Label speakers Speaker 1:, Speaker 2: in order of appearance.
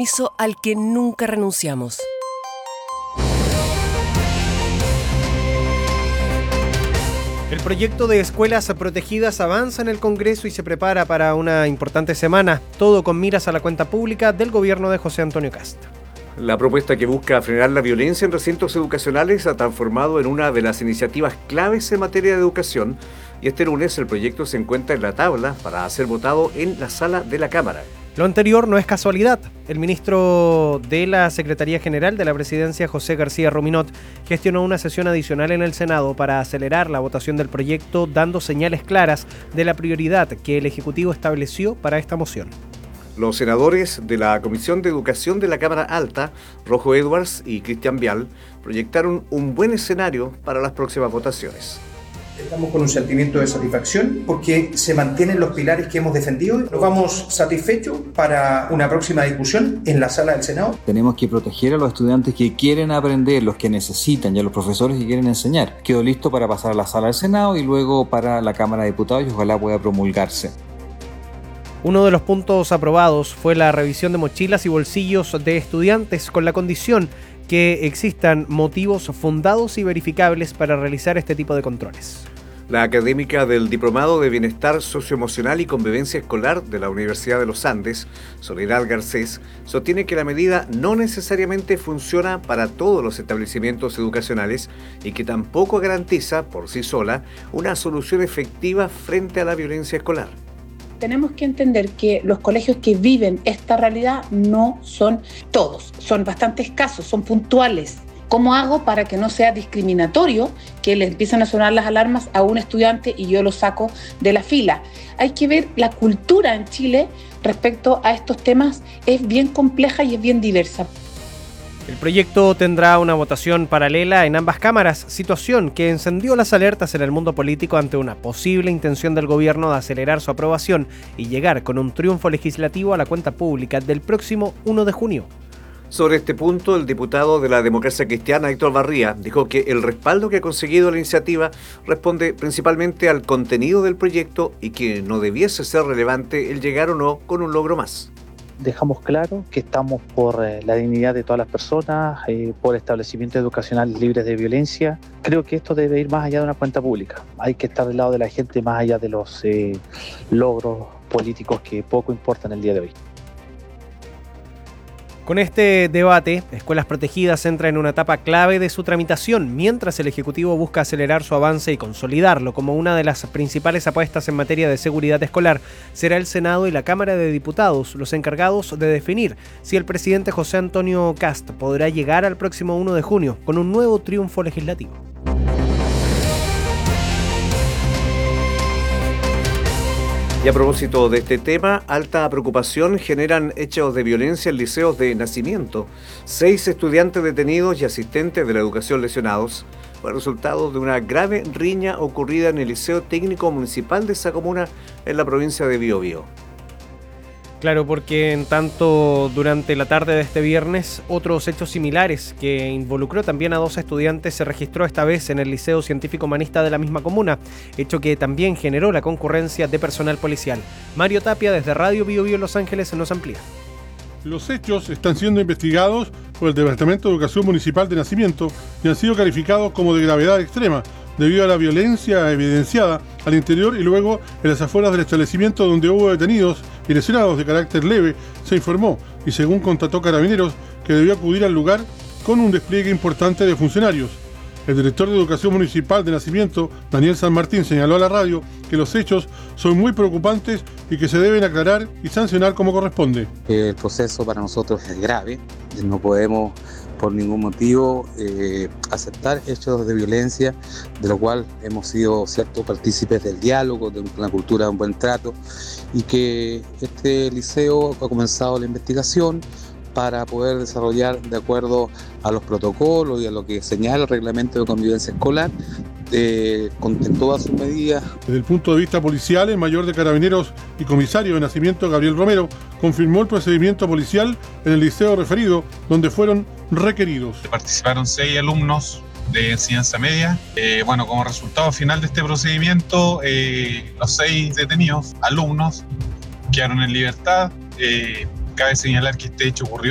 Speaker 1: compromiso al que nunca renunciamos.
Speaker 2: El proyecto de escuelas protegidas avanza en el Congreso y se prepara para una importante semana, todo con miras a la cuenta pública del gobierno de José Antonio Kast.
Speaker 3: La propuesta que busca frenar la violencia en recintos educacionales ha transformado en una de las iniciativas claves en materia de educación y este lunes el proyecto se encuentra en la tabla para ser votado en la sala de la Cámara.
Speaker 2: Lo anterior no es casualidad. El ministro de la Secretaría General de la Presidencia, José García Ruminot, gestionó una sesión adicional en el Senado para acelerar la votación del proyecto, dando señales claras de la prioridad que el Ejecutivo estableció para esta moción.
Speaker 3: Los senadores de la Comisión de Educación de la Cámara Alta, Rojo Edwards y Cristian Vial, proyectaron un buen escenario para las próximas votaciones.
Speaker 4: Estamos con un sentimiento de satisfacción porque se mantienen los pilares que hemos defendido. Nos vamos satisfechos para una próxima discusión en la sala del Senado.
Speaker 5: Tenemos que proteger a los estudiantes que quieren aprender, los que necesitan, y a los profesores que quieren enseñar. Quedó listo para pasar a la sala del Senado y luego para la Cámara de Diputados y ojalá pueda promulgarse.
Speaker 2: Uno de los puntos aprobados fue la revisión de mochilas y bolsillos de estudiantes con la condición que existan motivos fundados y verificables para realizar este tipo de controles.
Speaker 3: La académica del Diplomado de Bienestar Socioemocional y Convivencia Escolar de la Universidad de los Andes, Soledad Garcés, sostiene que la medida no necesariamente funciona para todos los establecimientos educacionales y que tampoco garantiza, por sí sola, una solución efectiva frente a la violencia escolar.
Speaker 6: Tenemos que entender que los colegios que viven esta realidad no son todos, son bastante escasos, son puntuales. ¿Cómo hago para que no sea discriminatorio que le empiezan a sonar las alarmas a un estudiante y yo lo saco de la fila? Hay que ver la cultura en Chile respecto a estos temas, es bien compleja y es bien diversa.
Speaker 2: El proyecto tendrá una votación paralela en ambas cámaras, situación que encendió las alertas en el mundo político ante una posible intención del gobierno de acelerar su aprobación y llegar con un triunfo legislativo a la cuenta pública del próximo 1 de junio.
Speaker 3: Sobre este punto, el diputado de la Democracia Cristiana, Héctor Barría, dijo que el respaldo que ha conseguido la iniciativa responde principalmente al contenido del proyecto y que no debiese ser relevante el llegar o no con un logro más.
Speaker 7: Dejamos claro que estamos por la dignidad de todas las personas, por establecimientos educacionales libres de violencia. Creo que esto debe ir más allá de una cuenta pública. Hay que estar del lado de la gente más allá de los logros políticos que poco importan el día de hoy.
Speaker 2: Con este debate, Escuelas Protegidas entra en una etapa clave de su tramitación, mientras el Ejecutivo busca acelerar su avance y consolidarlo como una de las principales apuestas en materia de seguridad escolar. Será el Senado y la Cámara de Diputados los encargados de definir si el presidente José Antonio Kast podrá llegar al próximo 1 de junio con un nuevo triunfo legislativo.
Speaker 3: Y a propósito de este tema, alta preocupación generan hechos de violencia en liceos de Nacimiento. 6 estudiantes detenidos y asistentes de la educación lesionados fue el resultado de una grave riña ocurrida en el Liceo Técnico Municipal de esa comuna en la provincia de Biobío.
Speaker 2: Claro, porque en tanto durante la tarde de este viernes, otros hechos similares que involucró también a 2 estudiantes se registró esta vez en el Liceo Científico Humanista de la misma comuna, hecho que también generó la concurrencia de personal policial. Mario Tapia desde Radio Biobío Los Ángeles nos amplía.
Speaker 8: Los hechos están siendo investigados por el Departamento de Educación Municipal de Nacimiento y han sido calificados como de gravedad extrema, debido a la violencia evidenciada al interior y luego en las afueras del establecimiento donde hubo detenidos y lesionados de carácter leve, se informó y según constató Carabineros que debió acudir al lugar con un despliegue importante de funcionarios. El director de Educación Municipal de Nacimiento, Daniel San Martín, señaló a la radio que los hechos son muy preocupantes y que se deben aclarar y sancionar como corresponde.
Speaker 9: El proceso para nosotros es grave, no podemos por ningún motivo aceptar hechos de violencia, de lo cual hemos sido partícipes del diálogo, de una cultura de un buen trato, y que este liceo ha comenzado la investigación para poder desarrollar de acuerdo a los protocolos y a lo que señala el reglamento de convivencia escolar, con todas sus medidas.
Speaker 8: Desde el punto de vista policial, el mayor de Carabineros y comisario de Nacimiento, Gabriel Romero, confirmó el procedimiento policial en el liceo referido, donde fueron requeridos.
Speaker 10: Participaron 6 alumnos de enseñanza media. Como resultado final de este procedimiento, los 6 detenidos alumnos quedaron en libertad. Cabe señalar que este hecho ocurrió